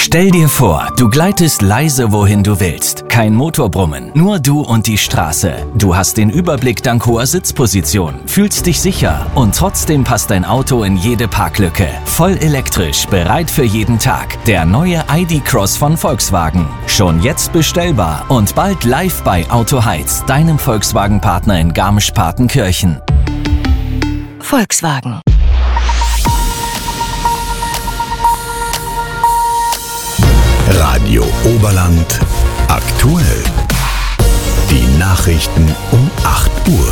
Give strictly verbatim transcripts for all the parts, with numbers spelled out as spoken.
Stell dir vor, du gleitest leise, wohin du willst. Kein Motorbrummen, nur du und die Straße. Du hast den Überblick dank hoher Sitzposition, fühlst dich sicher und trotzdem passt dein Auto in jede Parklücke. Voll elektrisch, bereit für jeden Tag. Der neue I D Cross von Volkswagen. Schon jetzt bestellbar und bald live bei Auto Heiz, deinem Volkswagen-Partner in Garmisch-Partenkirchen. Volkswagen. Radio Oberland aktuell. Die Nachrichten um acht Uhr.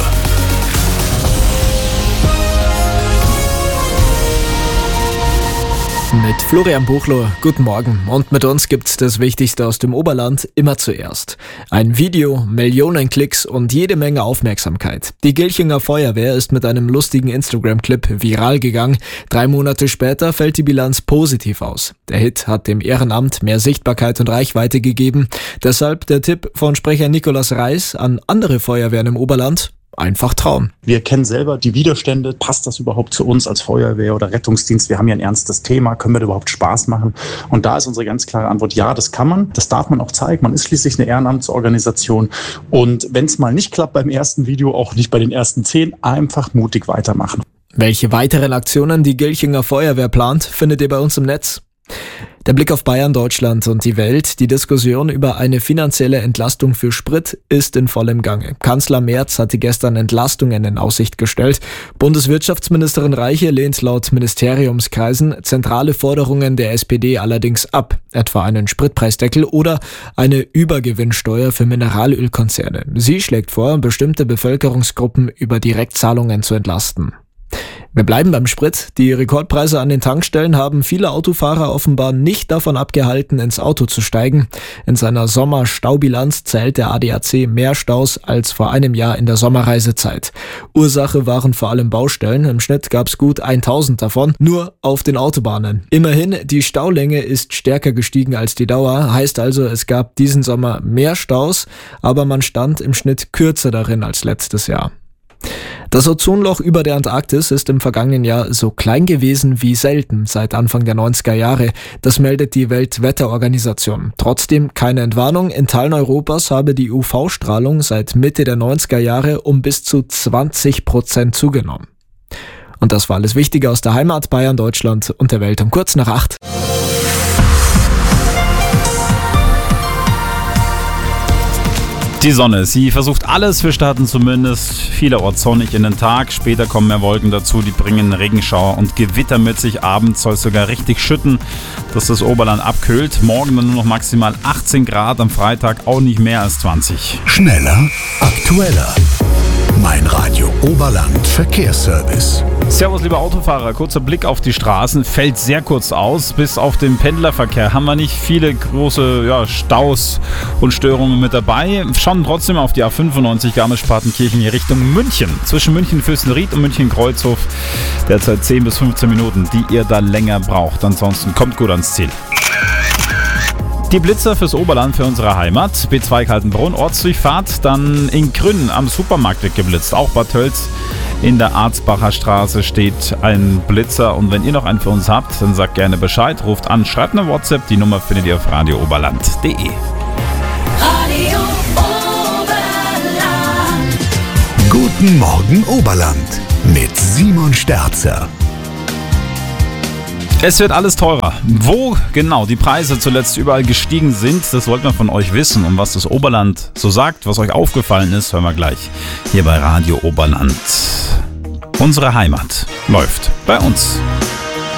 Mit Florian Buchloh, guten Morgen. Und mit uns gibt's das Wichtigste aus dem Oberland immer zuerst. Ein Video, Millionen Klicks und jede Menge Aufmerksamkeit. Die Gilchinger Feuerwehr ist mit einem lustigen Instagram-Clip viral gegangen. Drei Monate später fällt die Bilanz positiv aus. Der Hit hat dem Ehrenamt mehr Sichtbarkeit und Reichweite gegeben. Deshalb der Tipp von Sprecher Nikolaus Reis an andere Feuerwehren im Oberland: einfach trauen. Wir kennen selber die Widerstände. Passt das überhaupt zu uns als Feuerwehr oder Rettungsdienst? Wir haben ja ein ernstes Thema. Können wir da überhaupt Spaß machen? Und da ist unsere ganz klare Antwort: Ja, das kann man. Das darf man auch zeigen. Man ist schließlich eine Ehrenamtsorganisation. Und wenn es mal nicht klappt beim ersten Video, auch nicht bei den ersten zehn, einfach mutig weitermachen. Welche weiteren Aktionen die Gilchinger Feuerwehr plant, findet ihr bei uns im Netz. Der Blick auf Bayern, Deutschland und die Welt. Die Diskussion über eine finanzielle Entlastung für Sprit ist in vollem Gange. Kanzler Merz hatte gestern Entlastungen in Aussicht gestellt. Bundeswirtschaftsministerin Reiche lehnt laut Ministeriumskreisen zentrale Forderungen der S P D allerdings ab, etwa einen Spritpreisdeckel oder eine Übergewinnsteuer für Mineralölkonzerne. Sie schlägt vor, bestimmte Bevölkerungsgruppen über Direktzahlungen zu entlasten. Wir bleiben beim Sprit. Die Rekordpreise an den Tankstellen haben viele Autofahrer offenbar nicht davon abgehalten, ins Auto zu steigen. In seiner Sommerstaubilanz zählt der A D A C mehr Staus als vor einem Jahr in der Sommerreisezeit. Ursache waren vor allem Baustellen. Im Schnitt gab es gut tausend davon, nur auf den Autobahnen. Immerhin, die Staulänge ist stärker gestiegen als die Dauer. Heißt also, es gab diesen Sommer mehr Staus, aber man stand im Schnitt kürzer darin als letztes Jahr. Das Ozonloch über der Antarktis ist im vergangenen Jahr so klein gewesen wie selten seit Anfang der neunziger Jahre. Das meldet die Weltwetterorganisation. Trotzdem keine Entwarnung. In Teilen Europas habe die U V-Strahlung seit Mitte der neunziger Jahre um bis zu zwanzig Prozent zugenommen. Und das war alles Wichtige aus der Heimat, Bayern, Deutschland und der Welt um kurz nach acht. Die Sonne, sie versucht alles, wir starten zumindest vielerorts sonnig in den Tag. Später kommen mehr Wolken dazu, die bringen Regenschauer und Gewitter mit sich. Abends soll es sogar richtig schütten, dass das Oberland abkühlt. Morgen dann nur noch maximal achtzehn Grad, am Freitag auch nicht mehr als zwanzig. Schneller, aktueller. Mein Radio Oberland Verkehrsservice. Servus, liebe Autofahrer. Kurzer Blick auf die Straßen. Fällt sehr kurz aus. Bis auf den Pendlerverkehr haben wir nicht viele große ja, Staus und Störungen mit dabei. Schauen trotzdem auf die A fünfundneunzig Garmisch-Partenkirchen in Richtung München. Zwischen München-Fürstenried und München-Kreuzhof derzeit zehn bis fünfzehn Minuten, die ihr da länger braucht. Ansonsten kommt gut ans Ziel. Die Blitzer fürs Oberland, für unsere Heimat. B zwei Kaltenbrunn, Ortsdurchfahrt. Dann in Grün am Supermarkt wird geblitzt. Auch Bad Tölz in der Arzbacher Straße steht ein Blitzer. Und wenn ihr noch einen für uns habt, dann sagt gerne Bescheid. Ruft an, schreibt eine WhatsApp. Die Nummer findet ihr auf radio oberland punkt de. Radio Oberland. Guten Morgen Oberland mit Simon Sterzer. Es wird alles teurer. Wo genau die Preise zuletzt überall gestiegen sind, das wollten wir von euch wissen. Und was das Oberland so sagt, was euch aufgefallen ist, hören wir gleich hier bei Radio Oberland. Unsere Heimat läuft bei uns.